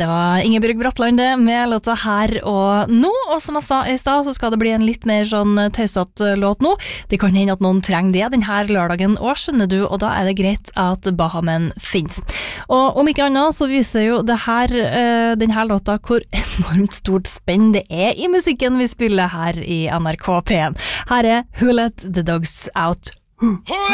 Det var Ingebjørg Bratland det, med låta her og nå, og som jeg sa i sted, så skal det bli en litt mer sånn tøysat låt nå. Det kan hende at noen trenger det denne lørdagen også, skjønner du, og da er det greit at Bahamen finnes. Og om ikke annet så viser jo det her, denne låta hvor enormt stort spenn det er i musikken vi spiller her i NRK P1. Her er Who Let the Dogs Out.